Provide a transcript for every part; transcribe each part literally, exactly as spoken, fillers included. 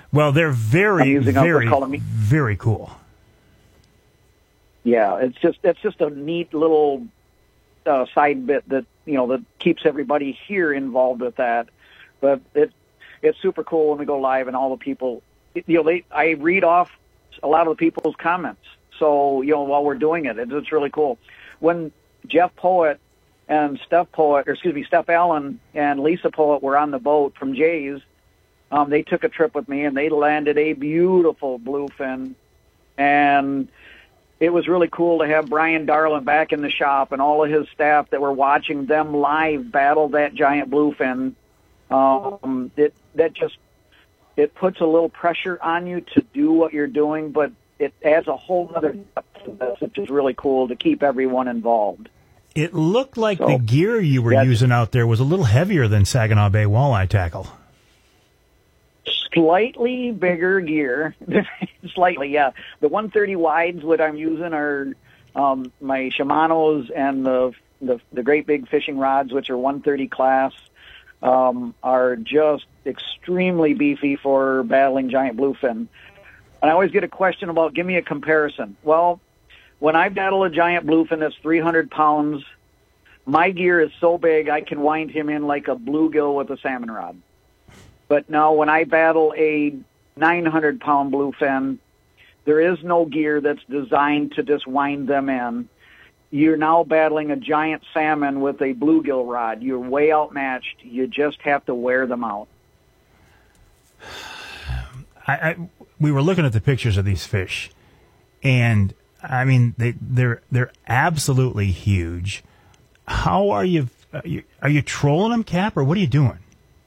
Well, they're very, very, very cool. Yeah, it's just it's just a neat little uh, side bit that you know that keeps everybody here involved with that. But it it's super cool when we go live and all the people. You know, they I read off a lot of the people's comments. So you know, while we're doing it, it's, it's really cool. When Jeff Poet and Steph Poet, or excuse me, Steph Allen and Lisa Poet were on the boat from Jay's, um, they took a trip with me and they landed a beautiful bluefin, and it was really cool to have Brian Darlin back in the shop and all of his staff that were watching them live battle that giant bluefin. Um, it that just it puts a little pressure on you to do what you're doing, but it adds a whole other depth to this, which is really cool to keep everyone involved. It looked like so, the gear you were using out there was a little heavier than Saginaw Bay walleye tackle. Slightly bigger gear. Slightly, yeah. The one thirty wides what I'm using are um, my Shimano's, and the, the the great big fishing rods, which are one thirty class, um, are just extremely beefy for battling giant bluefin. And I always get a question about, give me a comparison. Well, when I battle a giant bluefin that's three hundred pounds, my gear is so big I can wind him in like a bluegill with a salmon rod. But now when I battle a nine hundred pound bluefin, there is no gear that's designed to just wind them in. You're now battling a giant salmon with a bluegill rod. You're way outmatched. You just have to wear them out. I, I, we were looking at the pictures of these fish, and I mean they they're they're absolutely huge. How are you? Are you, are you trolling them, Cap, or what are you doing?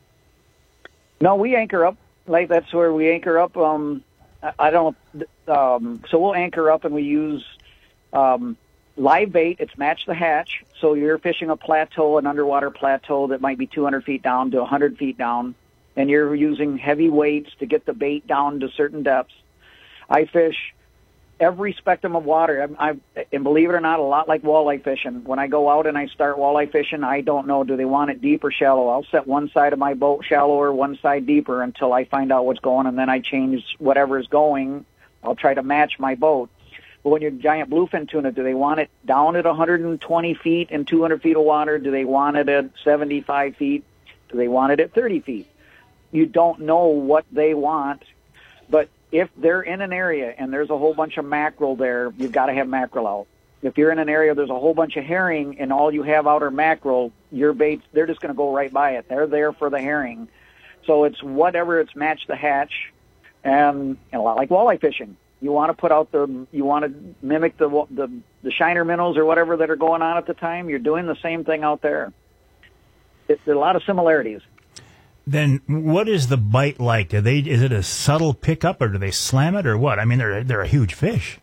No, we anchor up. Like that's where we anchor up. Um, I, I don't. Um, so we'll anchor up, and we use um, live bait. It's match the hatch. So you're fishing a plateau, an underwater plateau that might be two hundred feet down to one hundred feet down, and you're using heavy weights to get the bait down to certain depths. I fish every spectrum of water. I, I, and believe it or not, a lot like walleye fishing. When I go out and I start walleye fishing, I don't know, do they want it deep or shallow? I'll set one side of my boat shallower, one side deeper until I find out what's going, and then I change whatever's going. I'll try to match my boat. But when you're giant bluefin tuna, do they want it down at one hundred twenty feet and two hundred feet of water? Do they want it at seventy-five feet? Do they want it at thirty feet? You don't know what they want, but if they're in an area and there's a whole bunch of mackerel there, you've got to have mackerel out. If you're in an area there's a whole bunch of herring and all you have out are mackerel, your baits, they're just going to go right by it. They're there for the herring. So it's whatever, it's match the hatch, and, and a lot like walleye fishing. You want to put out the, you want to mimic the, the, the shiner minnows or whatever that are going on at the time. You're doing the same thing out there. It, there are a lot of similarities. Then what is the bite like? Do they, is it a subtle pickup, or do they slam it, or what? I mean, they're they're a huge fish.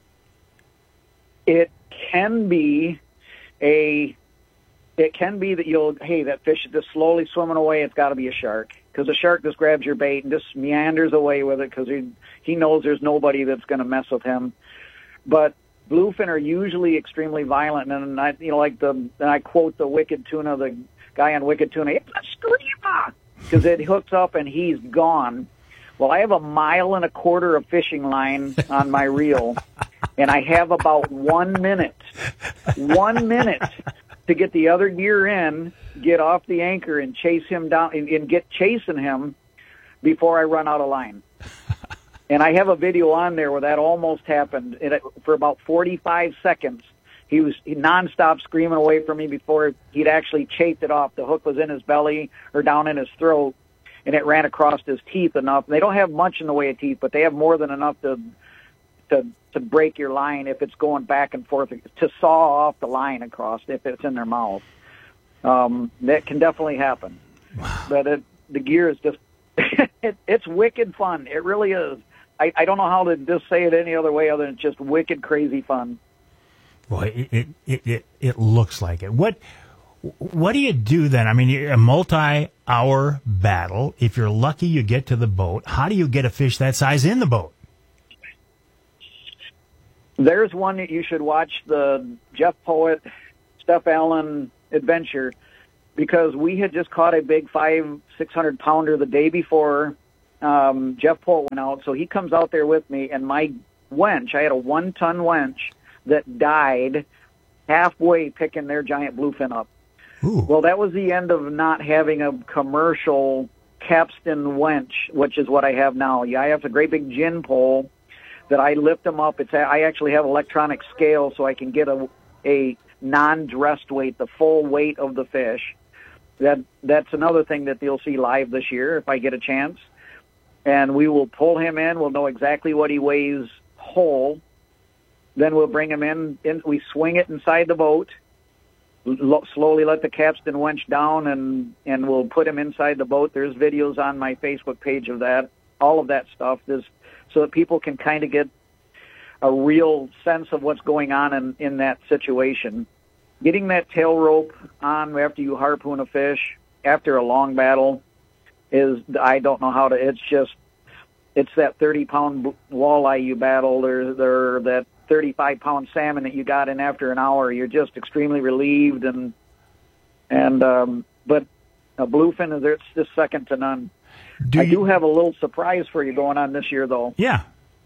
It can be a, it can be that you'll, hey, that fish is just slowly swimming away. It's got to be a shark, because the shark just grabs your bait and just meanders away with it because he he knows there's nobody that's going to mess with him. But bluefin are usually extremely violent, and I, you know, like the, and I quote the Wicked Tuna, the guy on Wicked Tuna, it's a screamer, because it hooks up and he's gone. Well, I have a mile and a quarter of fishing line on my reel, and I have about one minute, one minute to get the other gear in, get off the anchor, and chase him down, and, and get chasing him before I run out of line. And I have a video on there where that almost happened. It, for about forty-five seconds, he was nonstop screaming away from me before he'd actually chafed it off. The hook was in his belly or down in his throat, and it ran across his teeth enough. They don't have much in the way of teeth, but they have more than enough to to to break your line if it's going back and forth, to saw off the line across if it's in their mouth. Um, that can definitely happen. Wow. But it, the gear is just, it, it's wicked fun. It really is. I, I don't know how to just say it any other way other than just wicked crazy fun. Boy, it, it, it, it looks like it. What what do you do then? I mean, a multi-hour battle. If you're lucky, you get to the boat. How do you get a fish that size in the boat? There's one that you should watch, the Jeff Poet, Steph Allen adventure, because we had just caught a big five, six hundred pounder the day before, um, Jeff Polt went out, so he comes out there with me, and my wench, I had a one-ton wench that died halfway picking their giant bluefin up. Ooh. Well, that was the end of not having a commercial capstan wench, which is what I have now. Yeah, I have a great big gin pole that I lift them up. It's I actually have electronic scale, so I can get a a non-dressed weight, the full weight of the fish. That that's another thing that you'll see live this year if I get a chance. And we will pull him in. We'll know exactly what he weighs whole. Then we'll bring him in. in we swing it inside the boat. L- slowly let the capstan wench down, and, and we'll put him inside the boat. There's videos on my Facebook page of that, all of that stuff, There's, so that people can kind of get a real sense of what's going on in, in that situation. Getting that tail rope on after you harpoon a fish, after a long battle, is, I don't know how to, it's just, it's that thirty-pound walleye you battled, or, or that thirty-five pound salmon that you got in after an hour. You're just extremely relieved, and and um, but a bluefin, it's just second to none. Do I you... do have a little surprise for you going on this year, though. Yeah.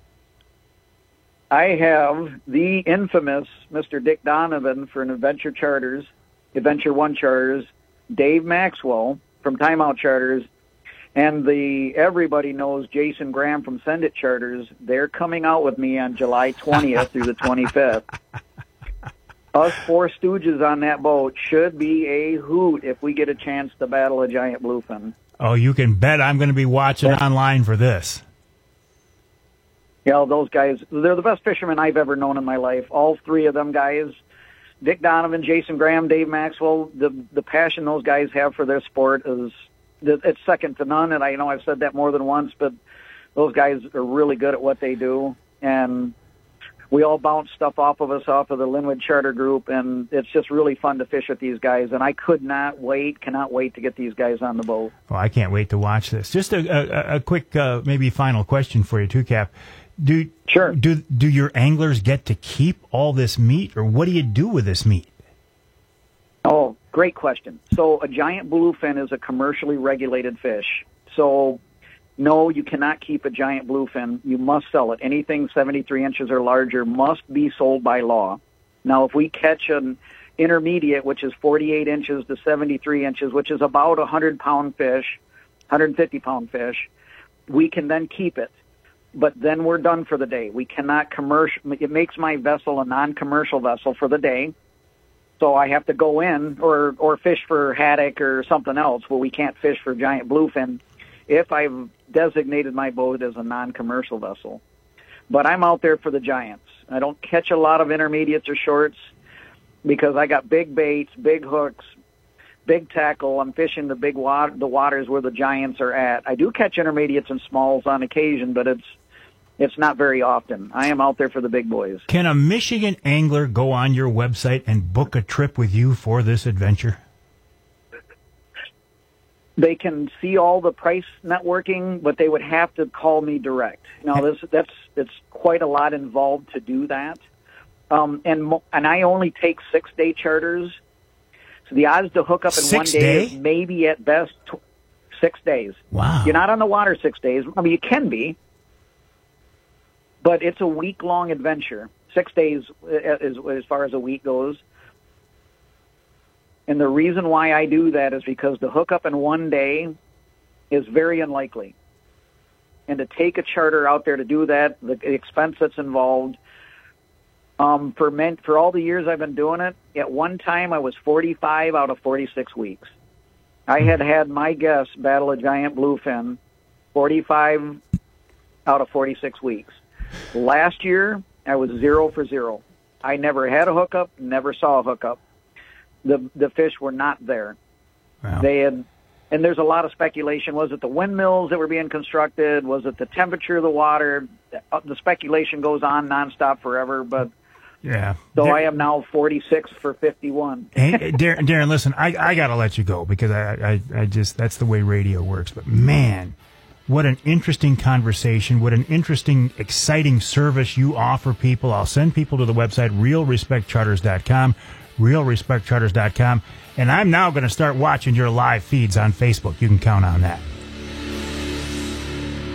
I have the infamous Mister Dick Donovan for an Adventure Charters, Adventure One Charters, Dave Maxwell from Timeout Charters, and the everybody knows Jason Graham from Send It Charters. They're coming out with me on July twentieth through the twenty-fifth. Us four stooges on that boat should be a hoot if we get a chance to battle a giant bluefin. Oh, you can bet I'm going to be watching yeah. online for this. Yeah, those guys, they're the best fishermen I've ever known in my life. All three of them guys, Dick Donovan, Jason Graham, Dave Maxwell, the the passion those guys have for their sport is, it's second to none. And I know I've said that more than once, but those guys are really good at what they do. And we all bounce stuff off of us off of the Linwood Charter Group, and it's just really fun to fish with these guys. And I could not wait, cannot wait to get these guys on the boat. Oh, I can't wait to watch this. Just a, a, a quick, uh, maybe final question for you too, Cap. Do sure. Do do your anglers get to keep all this meat, or what do you do with this meat? Oh, great question. So a giant bluefin is a commercially regulated fish. So no, you cannot keep a giant bluefin. You must sell it. Anything seventy-three inches or larger must be sold by law. Now, if we catch an intermediate, which is forty-eight inches to seventy-three inches, which is about a one hundred pound fish, one hundred fifty pound fish, we can then keep it. But then we're done for the day. We cannot commercial. It makes my vessel a non-commercial vessel for the day. So I have to go in or, or fish for haddock or something else where we can't fish for giant bluefin if I've designated my boat as a non-commercial vessel. But I'm out there for the giants. I don't catch a lot of intermediates or shorts because I got big baits, big hooks, big tackle. I'm fishing the big water, the waters where the giants are at. I do catch intermediates and smalls on occasion, but it's It's not very often. I am out there for the big boys. Can a Michigan angler go on your website and book a trip with you for this adventure? They can see all the price networking, but they would have to call me direct. Now, this that's it's quite a lot involved to do that. Um, and and I only take six day charters, so the odds to hook up in six one day, day? is maybe at best tw- six days. Wow! You're not on the water six days. I mean, you can be. But it's a week-long adventure. Six days as, as far as a week goes. And the reason why I do that is because the hookup in one day is very unlikely. And to take a charter out there to do that, the expense that's involved, um, for men, for all the years I've been doing it, at one time I was forty-five out of forty-six weeks. I had had my guests battle a giant bluefin forty-five out of forty-six weeks. Last year, I was zero for zero. I never had a hookup, never saw a hookup. The the fish were not there. Wow. They had, and there's a lot of speculation. Was it the windmills that were being constructed? Was it the temperature of the water? The speculation goes on nonstop forever, but yeah. So Dar- I am now forty-six for fifty-one. Hey, Darren, Darren, listen, I, I got to let you go because I, I, I just, that's the way radio works. But man, what an interesting conversation. What an interesting, exciting service you offer people. I'll send people to the website, real respect charters dot com, real respect charters dot com. And I'm now going to start watching your live feeds on Facebook. You can count on that.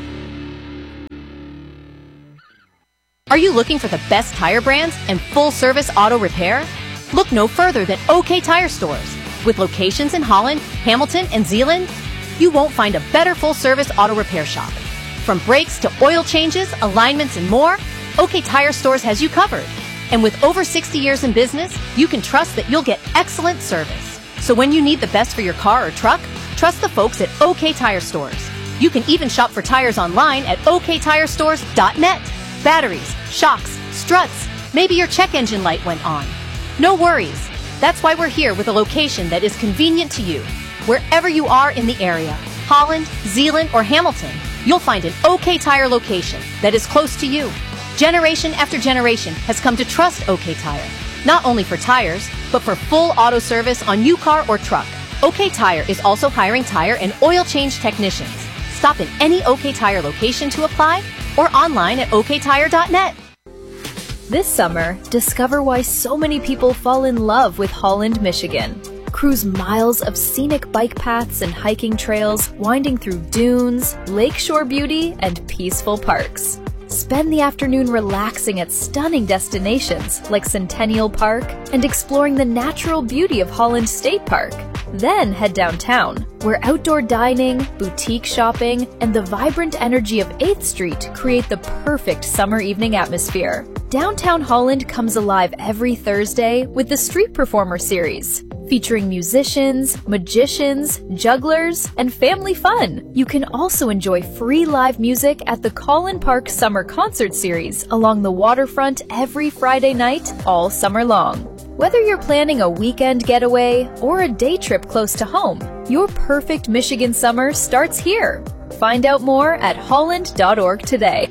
Are you looking for the best tire brands and full-service auto repair? Look no further than OK Tire Stores. With locations in Holland, Hamilton, and Zeeland, you won't find a better full-service auto repair shop. From brakes to oil changes, alignments, and more, OK Tire Stores has you covered. And with over sixty years in business, you can trust that you'll get excellent service. So when you need the best for your car or truck, trust the folks at OK Tire Stores. You can even shop for tires online at O K tire stores dot net. Batteries, shocks, struts, maybe your check engine light went on. No worries. That's why we're here with a location that is convenient to you. Wherever you are in the area, Holland, Zeeland, or Hamilton, you'll find an OK Tire location that is close to you. Generation after generation has come to trust OK Tire, not only for tires, but for full auto service on your car or truck. OK Tire is also hiring tire and oil change technicians. Stop in any OK Tire location to apply or online at O K tire dot net. This summer, discover why so many people fall in love with Holland, Michigan. Cruise miles of scenic bike paths and hiking trails, winding through dunes, lakeshore beauty, and peaceful parks. Spend the afternoon relaxing at stunning destinations like Centennial Park and exploring the natural beauty of Holland State Park. Then head downtown, where outdoor dining, boutique shopping, and the vibrant energy of eighth Street create the perfect summer evening atmosphere. Downtown Holland comes alive every Thursday with the Street Performer series, featuring musicians, magicians, jugglers, and family fun. You can also enjoy free live music at the Collin Park Summer Concert Series along the waterfront every Friday night, all summer long. Whether you're planning a weekend getaway or a day trip close to home, your perfect Michigan summer starts here. Find out more at holland dot org today.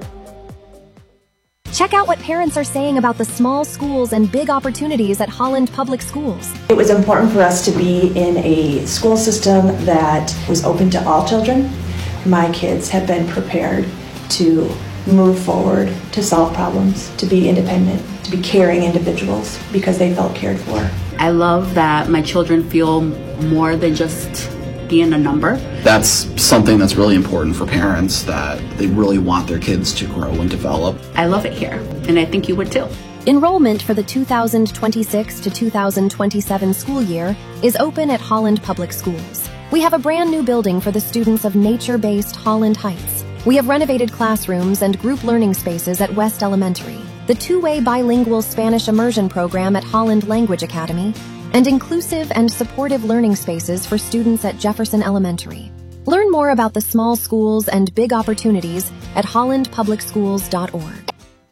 Check out what parents are saying about the small schools and big opportunities at Holland Public Schools. It was important for us to be in a school system that was open to all children. My kids have been prepared to move forward, to solve problems, to be independent, to be caring individuals because they felt cared for. I love that my children feel more than just being a number. That's something that's really important for parents, that they really want their kids to grow and develop. I love it here, and I think you would too. Enrollment for the two thousand twenty-six to two thousand twenty-seven school year is open at Holland Public Schools. We have a brand new building for the students of nature-based Holland Heights. We have renovated classrooms and group learning spaces at West Elementary, the two-way bilingual Spanish immersion program at Holland Language Academy, and inclusive and supportive learning spaces for students at Jefferson Elementary. Learn more about the small schools and big opportunities at holland public schools dot org.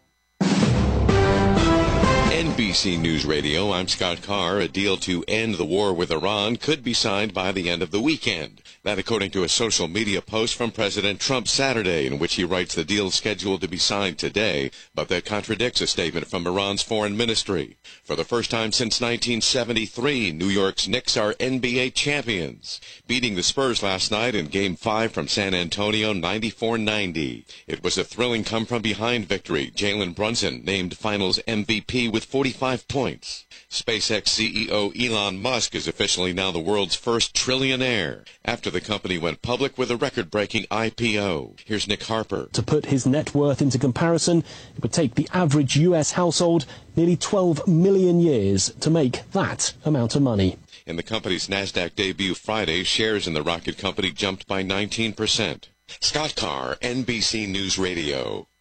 N B C News Radio, I'm Scott Carr. A deal to end the war with Iran could be signed by the end of the weekend. That according to a social media post from President Trump Saturday, in which he writes the deal is scheduled to be signed today, but that contradicts a statement from Iran's foreign ministry. For the first time since nineteen seventy-three, New York's Knicks are N B A champions, beating the Spurs last night in Game five from San Antonio ninety-four ninety. It was a thrilling come-from-behind victory. Jalen Brunson named Finals M V P with forty-five points. SpaceX C E O Elon Musk is officially now the world's first trillionaire, after the company went public with a record-breaking I P O. Here's Nick Harper. To put his net worth into comparison, it would take the average U S household nearly twelve million years to make that amount of money. In the company's NASDAQ debut Friday, shares in the rocket company jumped by nineteen percent. Scott Carr, N B C News Radio.